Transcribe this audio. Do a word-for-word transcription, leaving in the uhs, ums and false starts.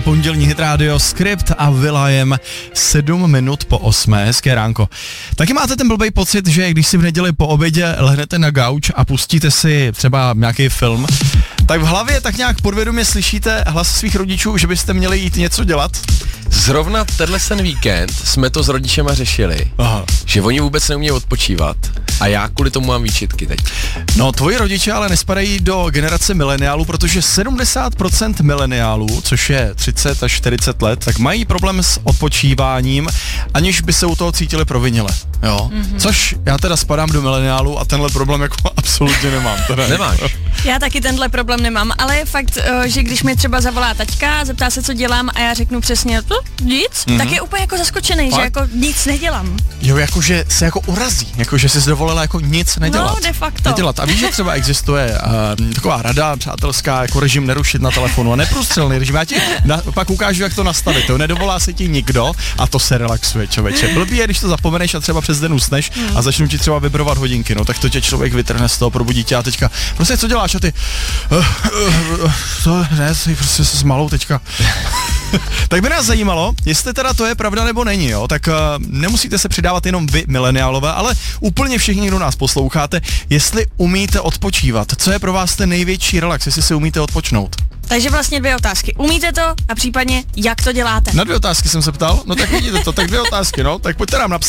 Pondělní hit rádio Skript a Will.i.am sedm minut po osmé, hezké ránko. Taky máte ten blbej pocit, že když si v neděli po obědě lehnete na gauč a pustíte si třeba nějaký film, tak v hlavě tak nějak podvědomě slyšíte hlas svých rodičů, že byste měli jít něco dělat? Zrovna tenhle ten víkend jsme to s rodičema řešili, Aha. že oni vůbec neumějí odpočívat a já kvůli tomu mám výčitky teď. No, tvoji rodiče ale nespadají do generace mileniálů, protože sedmdesát procent mileniálů, což je třicet až čtyřicet let, tak mají problém s odpočíváním, aniž by se u toho cítili provinile. Jo? Mm-hmm. Což já teda spadám do mileniálů a tenhle problém jako absolutně nemám. Teda Nemáš? Já taky tenhle problém nemám, ale je fakt, že když mi třeba zavolá taťka, zeptá se, co dělám a já řeknu přesně to, nic, mm-hmm. tak je úplně jako zaskočený, fakt? Že jako nic nedělám. Jo, jakože se jako urazí, jakože jsi dovolila jako nic nedělat. No, de facto. Nedělat. A víš, že třeba existuje uh, taková rada přátelská, jako režim nerušit na telefonu a neprůstřelný režim. Já ti na, pak ukážu, jak to nastavit. To nedovolá se ti nikdo a to se relaxuje, člověče. Blbý je, když to zapomeneš a třeba přes den usneš mm. a začnou ti třeba vibrovat hodinky, no tak to tě člověk vytrhne z toho, probudí tě a teďka, prostě co děláš a ty, uh, uh, uh, to ne, jsi prostě s malou teďka. Tak by nás zajímalo, jestli teda to je pravda nebo není, jo, tak uh, nemusíte se přidávat jenom vy, mileniálové, ale úplně všichni, kdo nás posloucháte, jestli umíte odpočívat. Co je pro vás ten největší relax, jestli si umíte odpočnout? Takže vlastně dvě otázky. Umíte to a případně jak to děláte? Na dvě otázky jsem se ptal, no tak vidíte to, tak dvě otázky, no, tak pojďte nám napsat.